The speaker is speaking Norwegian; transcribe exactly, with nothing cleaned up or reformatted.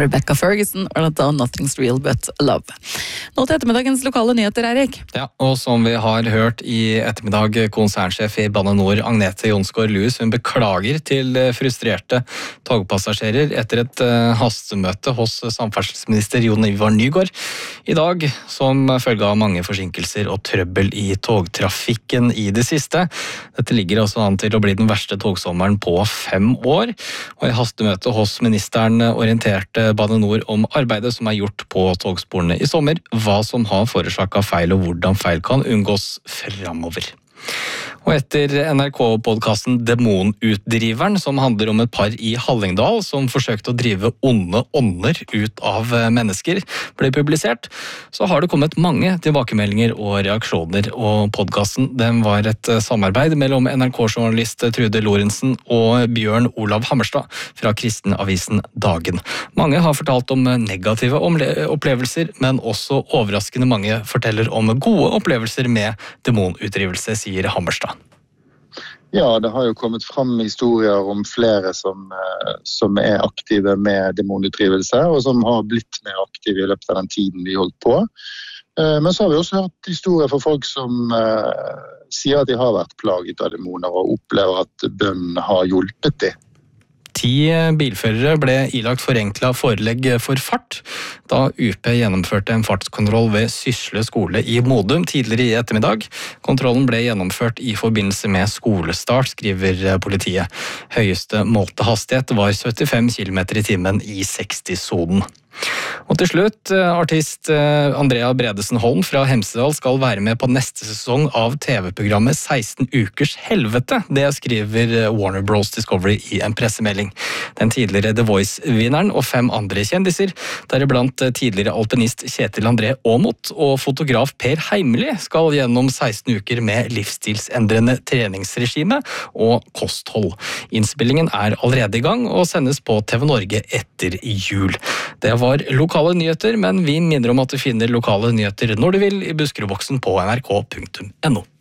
Rebecca Ferguson og dette Nothing's Real But Love. Nå til ettermiddagens lokale nyheter, Erik. Ja, og som vi har hørt i ettermiddag, konsernsjef i Bane Nor, Agnete Jonsgaard Lewis, hun beklager til frustrerte togpassasjerer etter et hastemøte hos samferdselsminister Jon Ivar Nygård i dag, som følge av mange forsinkelser og trøbbel i togtrafikken i det siste. Dette ligger også an til å bli den verste togsommeren på fem år, og i hastemøte hos ministeren orienterte Bane Nor om arbeidet som er gjort på togsporene i sommer, hva som har forårsaket feil og hvordan feil kan unngås fremover. Og etter N R K-podcasten Demonutdriveren, som handler om et par i Hallingdal som forsøkte å drive onde ånder ut av mennesker, ble publisert, så har det kommet mange tilbakemeldinger og reaksjoner, og podcasten den var et samarbeid mellom N R K-journalist Trude Lorentzen og Bjørn Olav Hammerstad fra kristenavisen Dagen. Mange har fortalt om negative opplevelser, men også overraskende mange forteller om gode opplevelser med demonutdrivelse, sier Hammerstad. Ja, det har jo kommet fram historier om flere som, som er aktive med demonutdrivelse, og som har blitt mer aktive i løpet av den tiden vi holdt på. Men så har vi også hørt historier fra folk som uh, sier at de har vært plaget av demoner og opplever at bønn har hjulpet dem. Ti bilførere ble ilagt forenklet forelegg for fart, da U P gjennomførte en fartskontroll ved Sysle skole i Modum tidligere i ettermiddag. Kontrollen ble gjennomført i forbindelse med skolestart, skriver politiet. Høyeste målte hastighet var syttifem kilometer i timen i seksti-sonen. Og til slutt, artist Andrea Bredesen Holm fra Hemsedal skal være med på neste sesong av T V-programmet seksten ukers helvete. Det skriver Warner Bros. Discovery i en pressemelding. Den tidligere The Voice-vinneren og fem andre kjendiser, deriblant tidligere alpinist Kjetil André Aamodt og fotograf Per Heimli, skal gjennom seksten uker med livsstilsendrende treningsregime og kosthold. Innspillingen er allerede i gang og sendes på T V Norge etter jul. Det var lokale nyheter, men vi minner om at du finner lokale nyheter når du vil i Buskerudboksen på nrk punktum no.